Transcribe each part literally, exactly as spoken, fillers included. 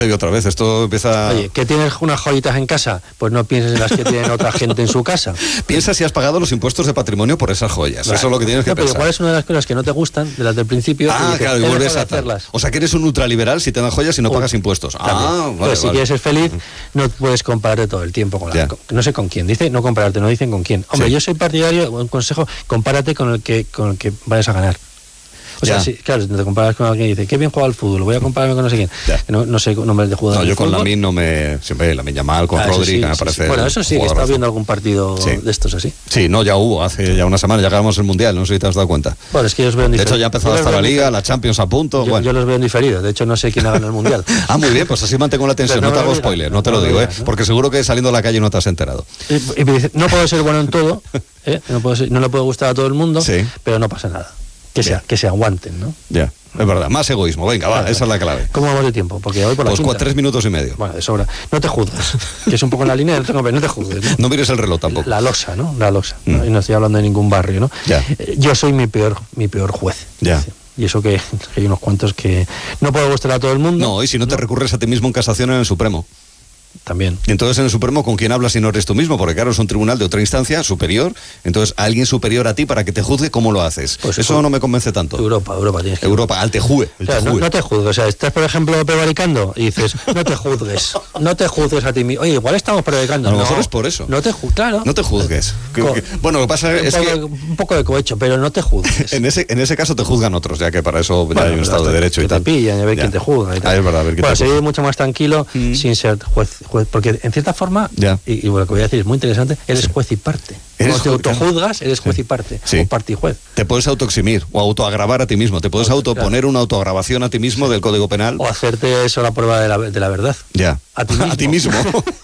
Y otra vez, esto empieza... Oye, ¿que tienes unas joyitas en casa? Pues no pienses en las que tienen otra gente en su casa. Piensa si has pagado los impuestos de patrimonio por esas joyas. Vale. Eso es lo que tienes que no, pero pensar. ¿cuál es una de las cosas que no te gustan, de las del principio? Ah, y dices, claro, y vuelves a hacerlas. O sea, que eres un ultraliberal si te dan joyas y no Uy, pagas impuestos. También. Ah, vale, pues si vale. quieres ser feliz, no puedes compararte todo el tiempo con la... Con, no sé con quién. Dice no compararte, no dicen con quién. Hombre, sí. Yo soy partidario, un consejo, compárate con el que, con el que vayas a ganar. O sea, sí, claro, si te comparas con alguien y dice, qué bien juega al fútbol, voy a compararme con no sé quién. No, no sé nombres de jugadores. No, yo de con Lamine no me... Siempre Lamine Yamal, con ah, Rodri, sí, que me parece... Sí. Bueno, eso sí, que está viendo algún partido sí. de estos así. Sí, no, ya hubo, hace ya una semana, ya ganamos el Mundial, no sé si te has dado cuenta. Bueno, es que yo los veo en diferido. De hecho, ya ha empezado hasta la Liga, la Champions a punto. Yo, bueno. yo los veo en diferido, de hecho, no sé quién ha ganado el Mundial. Ah, muy bien, pues así mantengo la tensión, no, no te hago spoiler, no te lo digo, ¿eh? Porque seguro que saliendo a la calle no te has enterado. Y, y me dice, no puedo ser bueno en todo, ¿eh? no, puedo ser, no le puede gustar a todo el mundo, sí. pero no pasa nada. Que, sea, que se aguanten, ¿no? Ya, es verdad, más egoísmo, venga, va, claro, esa es la clave. ¿Cómo vamos de tiempo? Porque hoy por la Pues quinta. tres minutos y medio. Bueno, de sobra. No te juzgues, que es un poco en la línea, no te, no te juzgues. ¿no? No mires el reloj tampoco. La losa, ¿no? La losa, mm. ¿no? Y no estoy hablando de ningún barrio, ¿no? Ya. Yo soy mi peor, mi peor juez. Ya. ¿sí? Y eso que, que hay unos cuantos que no puedo gustar a todo el mundo. No, y si no te ¿no? recurres a ti mismo en casación en el Supremo. También. Y entonces en el Supremo, ¿con quién hablas si no eres tú mismo? Porque claro, es un tribunal de otra instancia, superior, entonces alguien superior a ti para que te juzgue, ¿cómo lo haces? Pues eso pues, no me convence tanto. Europa, Europa tienes que... Europa, al tejue. O sea, no, no te juzgues, o sea, estás por ejemplo prevaricando y dices, no te juzgues, no te juzgues a ti mismo. Oye, igual estamos prevaricando. A lo no, mejor es por eso. No te juzgues, claro. No te juzgues. Co que, bueno, lo que pasa es un que... Poco, un poco de cohecho, pero no te juzgues. En ese, en ese caso te juzgan otros, ya que para eso bueno, ya hay un Estado de Derecho y tal. Te pillan y a ver ya. quién te juzga y tal. Ah, es verdad, a ver quién bueno, te se juzga. vive mucho más tranquilo mm. sin ser juez, juez, porque en cierta forma, ya. y, y lo que voy a decir es muy interesante, eres sí. juez y parte. Cuando te autojuzgas, eres juez sí. y parte, sí. o parte y juez. Te puedes autoeximir o autoagravar a ti mismo, te puedes o, autoponer claro. una autoagravación a ti mismo sí. del Código Penal. O hacerte eso la prueba de la, de la verdad. Ya. A ti mismo. A ti mismo.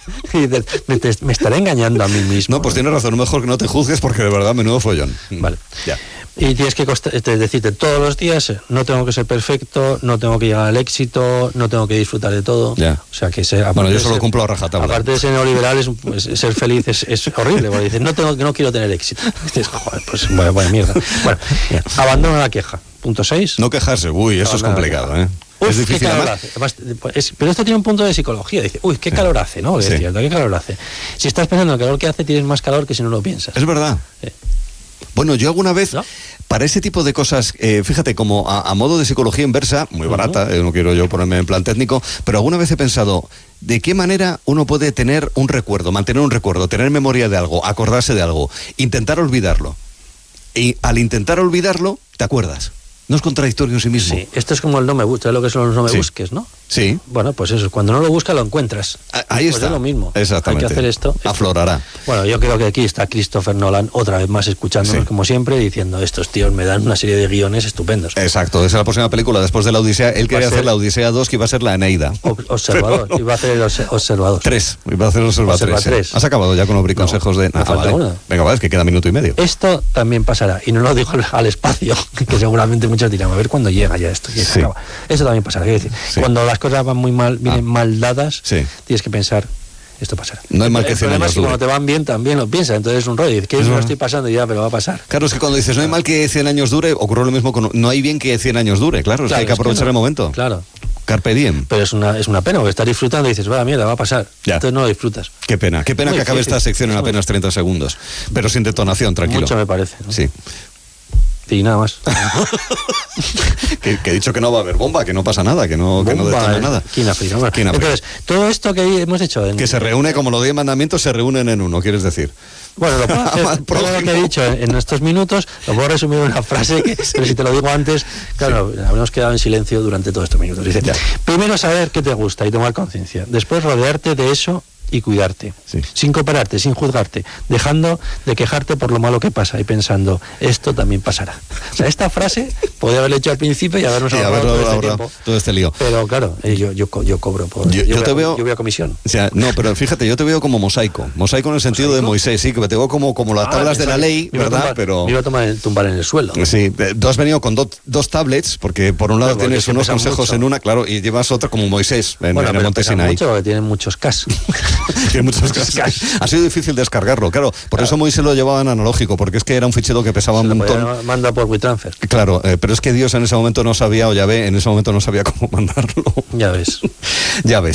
y de, me, te, me estaré engañando a mí mismo. No, pues tienes razón, mejor que no te juzgues porque de verdad menudo follón. Vale. Ya. Y tienes que decirte todos los días, no tengo que ser perfecto, no tengo que llegar al éxito, no tengo que disfrutar de todo. Ya. O sea que sea, bueno, yo solo ser, cumplo a rajatabla. Aparte de ser neoliberal, es, es, ser feliz es, es horrible, porque dices, no, tengo, no quiero tener éxito. Dices, joder, pues buena, buena mierda. Bueno, mira, abandona la queja. Punto seis. No quejarse, uy, eso abandona es complicado, ¿eh? Uf, es difícil. Qué calor hace. Además, es, pero esto tiene un punto de psicología. Dice, uy, qué calor hace, ¿no? Es sí. cierto, qué calor hace. Si estás pensando en el calor que hace, tienes más calor que si no lo piensas. Es verdad. Sí. Bueno, yo alguna vez, ¿no? para ese tipo de cosas, eh, fíjate, como a, a modo de psicología inversa, muy barata, uh-huh. eh, no quiero yo ponerme en plan técnico, pero alguna vez he pensado, ¿de qué manera uno puede tener un recuerdo, mantener un recuerdo, tener memoria de algo, acordarse de algo, intentar olvidarlo? Y al intentar olvidarlo, te acuerdas. ¿No es contradictorio en sí mismo? Sí, esto es como el no me busques, lo que son los no me sí. busques, ¿no? Sí. Bueno, pues eso, cuando no lo buscas lo encuentras. Ahí pues está. Es lo mismo. Exactamente. Hay que hacer esto. Aflorará. Bueno, yo creo que aquí está Christopher Nolan otra vez más escuchándonos sí. como siempre, diciendo, estos tíos me dan una serie de guiones estupendos. Exacto, esa es la próxima película, después de la Odisea. Él quería hacer la Odisea dos, que iba a ser la Eneida. Observador, no. iba a hacer el Observador. tres, iba a hacer el Observador tres. tres. ¿Has acabado ya con los consejos no, de...? Me falta vale. una. Venga, vale, es que queda minuto y medio. Esto también pasará, y no lo digo al espacio, que seguramente muchos dirán, a ver cuándo llega ya esto. Ya sí. Eso también pasará, quiero decir, sí. cuando las cosas van muy mal, vienen ah. mal dadas, sí. tienes que pensar, esto pasará. No hay mal que cien años dure. Cuando te van bien también lo piensas, entonces es un rollo, que no lo estoy pasando ya, pero va a pasar. Claro, es que cuando dices no hay mal que cien años dure, ocurre lo mismo con no hay bien que cien años dure, claro, es claro, que hay que aprovechar que no. el momento. Claro. Carpe diem. Pero es una, es una pena, porque estás disfrutando y dices, vaya mierda, va a pasar. Ya. Entonces no lo disfrutas. Qué pena, qué pena muy que acabe difícil. Esta sección en apenas treinta segundos, pero sin detonación, tranquilo. Mucho me parece, ¿no? Sí. Y nada más. que, que he dicho que no va a haber bomba, que no pasa nada, que no, bomba, que no detona nada. Quinafrica. Bueno, entonces, todo esto que hemos hecho... En, que se reúne, como los diez mandamientos, se reúnen en uno, ¿quieres decir? Bueno, lo puedo hacer, todo lo que he dicho en, en estos minutos, lo puedo resumir en una frase, que, pero si te lo digo antes, claro, sí. habremos quedado en silencio durante todos estos minutos. Dice, primero saber qué te gusta y tomar conciencia. Después rodearte de eso y cuidarte, sí. sin compararte, sin juzgarte, dejando de quejarte por lo malo que pasa y pensando, esto también pasará. O sea, esta frase podría haberla hecho al principio y habernos sí, ahorrado todo, este tiempo. todo este lío. Pero claro, eh, yo, yo, yo cobro por... Yo, yo, yo te voy a, veo... Yo voy a comisión. O sea, no, pero fíjate, yo te veo como mosaico. Mosaico en el sentido ¿Mosaico? de Moisés, sí, que te veo como, como las ah, tablas de la ley, ¿verdad? Tumbar, pero me iba a tomar, tumbar en el suelo. Sí, tú has venido con do, dos tablets, porque por un lado bueno, tienes unos consejos mucho. en una, claro, y llevas otra como Moisés en, bueno, en el Monte Sinaí. Mucho porque tienen muchos cas. Tienen muchos cas. Ha sido difícil descargarlo, claro. Por claro. eso Moisés lo llevaba en analógico, porque es que era un fichero que pesaba un montón. Manda por WeTransfer. Claro, eh, pero es que Dios en ese momento no sabía, o Yahvé en ese momento no sabía cómo mandarlo. Ya ves. Ya ves.